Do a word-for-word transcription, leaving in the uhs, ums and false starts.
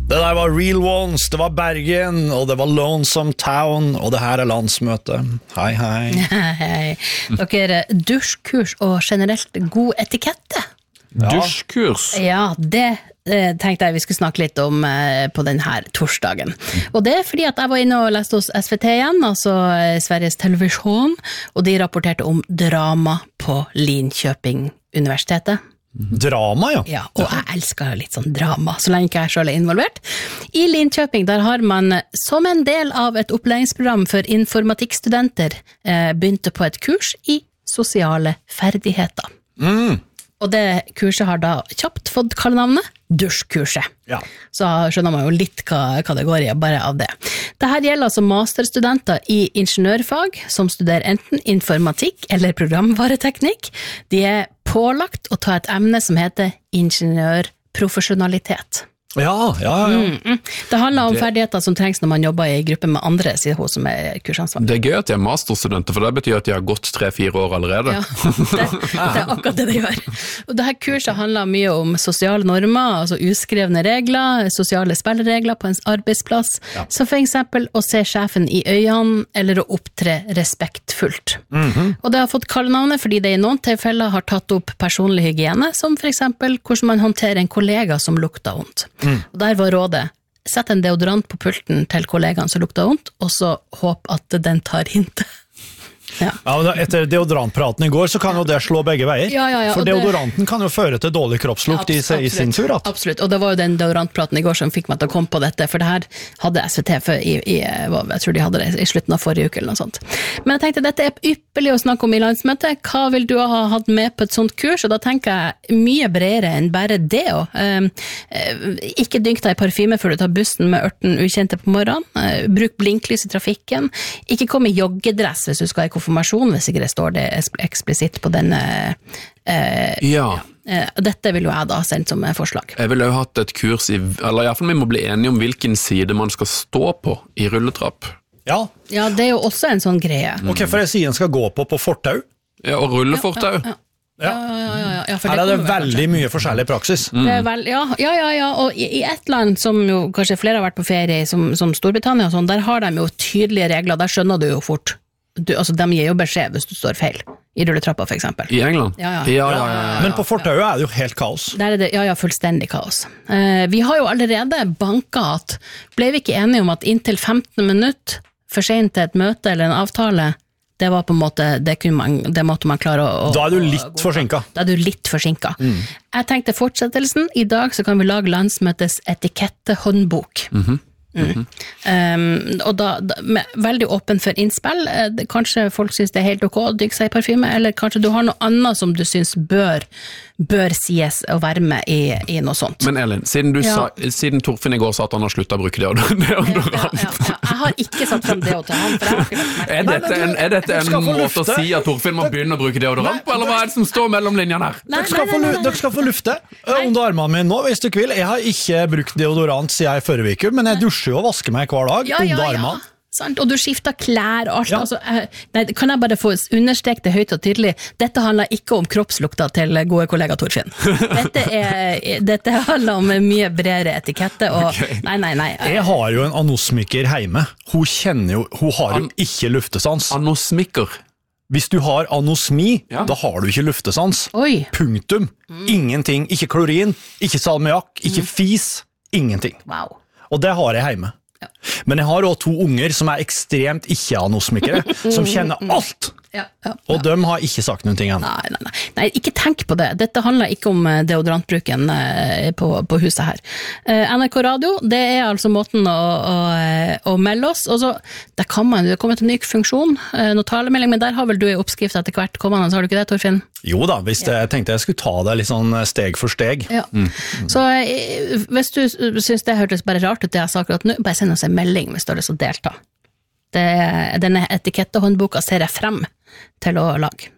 Det der var Real Ones, det var Bergen, og det var Lonesome Town, og det her er landsmøte. Hei, hei. Hei. Dere, dusjkurs og generelt god etikette. Ja. Dusjkurs? Ja, det eh, tenkte jeg vi skulle snakke litt om eh, på denne torsdagen. Og det er fordi at jeg var inne og leste hos S V T igjen, altså eh, Sveriges Televisjon, og de rapporterte om drama på Linköping Universitetet. Drama, ja. Ja, og jeg elsker litt sånn drama, så lenge ikke jeg selv er involvert. I Linköping, der har man som en del av et opplæringsprogram for informatikkstudenter eh, begynte på et kurs i sosiale ferdigheter. Mm. Og det kurset har da kjapt fått kallenavnet dusjkurset. Ja. Så skjønner man jo litt hva, hva det går i, bare av det. Dette gjelder altså masterstudenter i ingeniørfag, som studerer enten informatikk eller programvareteknikk. De er pålagt å ta et emne som heter ingeniørprofesjonalitet. Ja, ja, ja. Mm, mm. Det handler om det... ferdigheter som trengs når man jobber i gruppe med andre, sier hun som er kursansvarlig. Det er gøy at de er masterstudenter, for det betyr at de har gått tre-fire år allerede. Ja, det, det er akkurat det de gjør. Og dette kurset handler mye om sosiale normer, altså uskrevne regler, sosiale spilleregler på ens arbeidsplass, ja. Så for eksempel å se sjefen i øynene, eller å opptre respektfullt. Mm-hmm. Og det har fått kallenavnet fordi det i noen tilfeller har tatt opp personlig hygiene, som for eksempel hvordan man håndterer en kollega som lukter vondt. Mm. Og der var rådet, sett en deodorant på pulten til kollegaen som lukter vondt, og så håp at den tar hintet. Ja. Ja, men etter deodorantpraten i går så kan jo det slå begge veier, ja, ja, ja, for deodoranten det... kan jo føre til dårlig kroppslukt ja, i, i sin tur. At... Absolutt, og det var jo den deodorantpraten i går som fikk meg til å komme på dette, for det her hadde S V T for i, i, jeg tror de hadde det i slutten av forrige uke eller noe sånt. Men jeg tenkte, dette er ypperlig å snakke om i landsmøtet. Hva vil du ha hatt med på et sånt kurs? Og da tenker jeg mye bredere enn bare det også. Um, ikke dynk deg i parfyme før du tar bussen med ørten ukjente på morgenen. Uh, bruk blinklys i trafikken. Ikke kom i joggedress hvis du skal i konfirmasjon, hvis ikke det står det eksplisitt på denne eh, ja. eh, dette vil jo jeg da sendt som forslag. Jeg vil jo ha hatt et kurs i, eller i hvert fall vi må bli enige om hvilken side man skal stå på i rulletrapp. Ja. Ja, det er jo også en sånn greie. Mm. Ok, for jeg sier en skal gå på på fortau. Ja, og rullefortau. Ja, ja, ja. Ja, ja, ja, ja, ja, her er det veldig mye forskjellig praksis. Mm. Det er vel, ja, ja, ja, ja, og i, i et land som jo kanskje flere har vært på ferie i, som, som Storbritannia og sånn, der har de jo tydelige regler, der skjønner du jo fort. Du, altså, de gir jo beskjed hvis du står feil i rulletrappa for eksempel. I England? Ja, ja. Ja, ja, ja, ja, ja. Men på fortauet er det jo helt kaos. Der er det, ja, ja, fullstendig kaos. Eh, vi har jo allerede banket at, ble vi ikke enige om at inntil femten minutter for sent til et møte eller en avtale, det var på en måte, det, kunne man, det måtte man klare å... Da er du litt forsinket. Da er du litt forsinket. Mm. Jeg tenkte fortsettelsen, i dag så kan vi lage landsmøtes etikettehåndbok. Mhm. Mm. Um, og da, da med, veldig åpen for innspill. eh, kanskje folk synes det er helt ok å dykke seg i parfyme, eller kanskje du har noe annet som du synes bør, bør sies å være med i, i noe sånt. Men Elin, siden, du ja. sa, siden Torfinn i går sa at han har sluttet å bruke deodorant ja, ja, ja, ja. Jeg har ikke satt frem det til han, for jeg har ikke lagt merke. Er dette en, er dette en måte lufte. Å si at Torfinn må begynne å bruke deodorant på, eller hva er det som står mellom linjene her? Nei, dere, skal nei, nei, nei, nei. dere skal få lufte under armene mine nå, hvis du vil. Jeg har ikke brukt deodorant siden jeg forrige uke, men jeg dusjer jo og vasker meg hver dag ja, under ja, armene. Ja. Sant? Og du skifter klær og alt. Ja. Altså, nei, kan jeg bare få understreke det høyt og tydelig? Dette handler ikke om kroppslukta til gode kollega Torfinn. Dette, er, dette handler om mye bredere etikette. Og, okay. Nei, nei, nei. Jeg har jo en anosmiker hjemme. Hun kjenner jo, hun har jo ikke luftesans. Anosmiker? Hvis du har anosmi, ja. Da har du ikke luftesans. Oi. Punktum. Mm. Ingenting. Ikke klorin, ikke salmiakk, ikke mm. fis. Ingenting. Wow. Og det har jeg hjemme. Ja. Men jeg har også to unger som er ekstremt ikke-anosmikere, som kjenner alt. Ja, ja, ja. Og de har ikke sagt noen ting ennå. Nei, nei, nei. nei, ikke tenk på det. Dette handler ikke om deodorantbruken eh, på, på huset her. Eh, N R K Radio, det er altså måten å, å, å melde oss. Og så, der kan man, det kommer til en ny funksjon, eh, noe talemelding, men der har vel du en oppskrift etter hvert kommende, har du ikke det, Torfinn? Jo da, hvis det, jeg tenkte jeg skulle ta det litt sånn steg for steg. Ja. Mm. Mm. Så eh, hvis du synes det hørtes bare rart ut det jeg sa akkurat nå, bare send oss en melding hvis du har lyst til å delta. Det, denne etikettehåndboka ser jeg frem til å lage.